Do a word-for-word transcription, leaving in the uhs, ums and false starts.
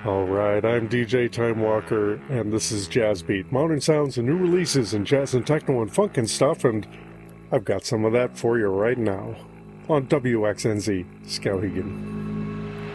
Alright, I'm D J Time Walker, and this is Jazz Beat. Modern sounds and new releases in jazz and techno and funk and stuff, and I've got some of that for you right now on W X N Z Skowhegan.